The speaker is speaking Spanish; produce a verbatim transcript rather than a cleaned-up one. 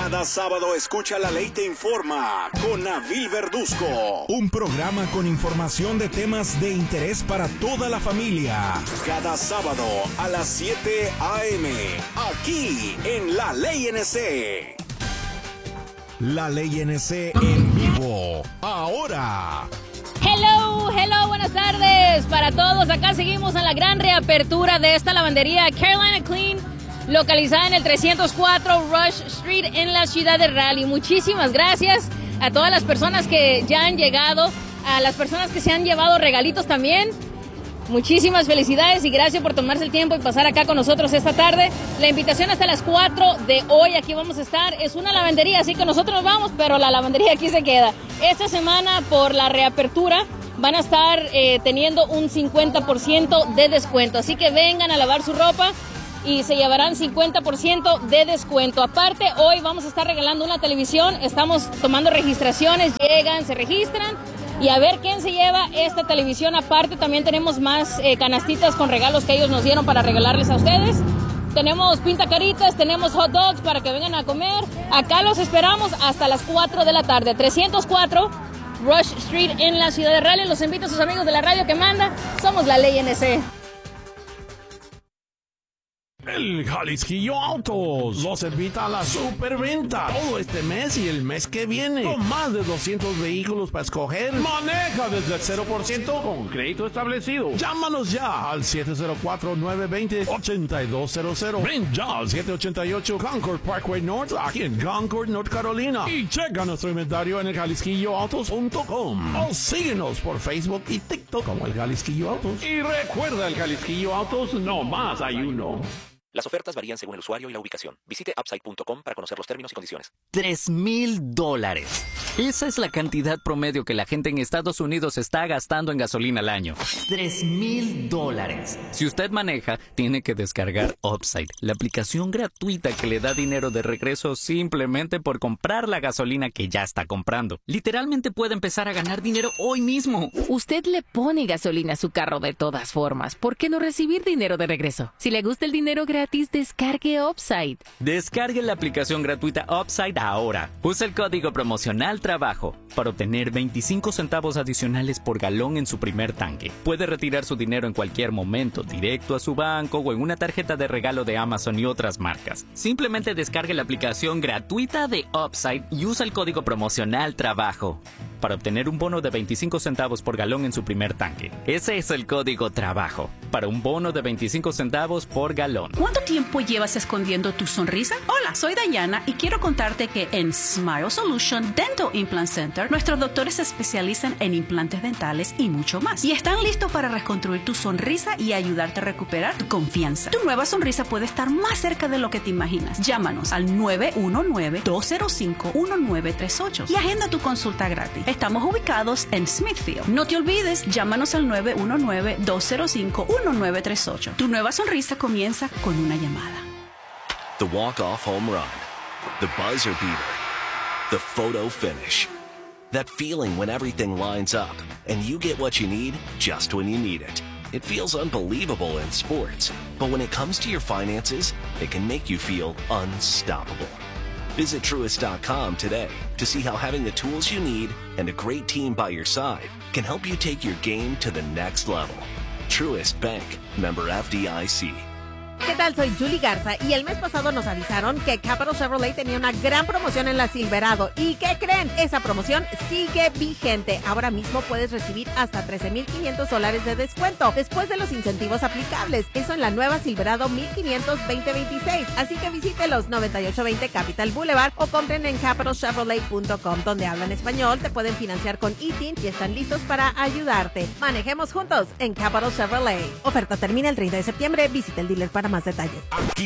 Cada sábado escucha La Ley Te Informa con Nabil Verduzco. Un programa con información de temas de interés para toda la familia. Cada sábado a las siete a eme, aquí en La Ley N C. La Ley N C en vivo, ahora. Hello, hello, buenas tardes para todos. Acá seguimos en la gran reapertura de esta lavandería Carolina Clean, localizada en el trescientos cuatro Rush Street en la ciudad de Raleigh. Muchísimas gracias a todas las personas que ya han llegado, a las personas que se han llevado regalitos también. Muchísimas felicidades y gracias por tomarse el tiempo y pasar acá con nosotros esta tarde. La invitación hasta las cuatro de hoy, aquí vamos a estar. Es una lavandería, así que nosotros nos vamos, pero la lavandería aquí se queda. Esta semana, por la reapertura, van a estar eh, teniendo un cincuenta por ciento de descuento. Así que vengan a lavar su ropa y se llevarán cincuenta por ciento de descuento. Aparte, hoy vamos a estar regalando una televisión. Estamos tomando registraciones, llegan, se registran. Y a ver quién se lleva esta televisión. Aparte, también tenemos más eh, canastitas con regalos que ellos nos dieron para regalarles a ustedes. Tenemos pintacaritas, tenemos hot dogs para que vengan a comer. Acá los esperamos hasta las cuatro de la tarde. trescientos cuatro Rush Street en la ciudad de Raleigh. Los invito a sus amigos de la radio que manda. Somos La Ley N C. El Jalisquillo Autos los invita a la superventa todo este mes y el mes que viene, con más de doscientos vehículos para escoger. Maneja desde el cero por ciento con crédito establecido. Llámanos ya al siete cero cuatro, nueve dos cero, ocho dos cero cero. Ven ya al siete ochenta y ocho Concord Parkway North, aquí en Concord, North Carolina. Y checa nuestro inventario en el jalisquillo autos punto com. O síguenos por Facebook y TikTok como el Jalisquillo Autos. Y recuerda, el Jalisquillo Autos no más hay uno. Las ofertas varían según el usuario y la ubicación. Visite upside punto com para conocer los términos y condiciones. Tres mil dólares. Esa es la cantidad promedio que la gente en Estados Unidos está gastando en gasolina al año. Tres mil dólares. Si usted maneja, tiene que descargar Upside, la aplicación gratuita que le da dinero de regreso simplemente por comprar la gasolina que ya está comprando. Literalmente puede empezar a ganar dinero hoy mismo. Usted le pone gasolina a su carro de todas formas. ¿Por qué no recibir dinero de regreso? Si le gusta el dinero gratis, descargue Upside. Descargue la aplicación gratuita Upside ahora. Usa el código promocional TRABAJO para obtener veinticinco centavos adicionales por galón en su primer tanque. Puede retirar su dinero en cualquier momento, directo a su banco o en una tarjeta de regalo de Amazon y otras marcas. Simplemente descargue la aplicación gratuita de Upside y usa el código promocional TRABAJO para obtener un bono de veinticinco centavos por galón en su primer tanque. Ese es el código TRABAJO para un bono de veinticinco centavos por galón. ¿Cuánto tiempo llevas escondiendo tu sonrisa? Hola, soy Dayana y quiero contarte que en Smile Solution Dental Implant Center nuestros doctores se especializan en implantes dentales y mucho más. Y están listos para reconstruir tu sonrisa y ayudarte a recuperar tu confianza. Tu nueva sonrisa puede estar más cerca de lo que te imaginas. Llámanos al nueve uno nueve, dos cero cinco, uno nueve tres ocho y agenda tu consulta gratis. Estamos ubicados en Smithfield. No te olvides, llámanos al nueve uno nueve, dos cero cinco, uno nueve tres ocho. Tu nueva sonrisa comienza con una llamada. The walk-off home run, the buzzer beater, the photo finish. That feeling when everything lines up and you get what you need just when you need it. It feels unbelievable in sports, but when it comes to your finances, it can make you feel unstoppable. Visit Truist dot com today to see how having the tools you need and a great team by your side can help you take your game to the next level. Truist Bank, member F D I C. ¿Qué tal? Soy Julie Garza y el mes pasado nos avisaron que Capital Chevrolet tenía una gran promoción en la Silverado. ¿Y qué creen? Esa promoción sigue vigente. Ahora mismo puedes recibir hasta trece mil quinientos dólares de descuento después de los incentivos aplicables. Eso en la nueva Silverado mil quinientos veinte veintiséis. Así que visite los noventa y ocho veinte Capital Boulevard o compren en capital chevrolet punto com, donde hablan español, te pueden financiar con I T I N y están listos para ayudarte. Manejemos juntos en Capital Chevrolet. Oferta termina el treinta de septiembre. Visita el dealer para más detalles. Aquí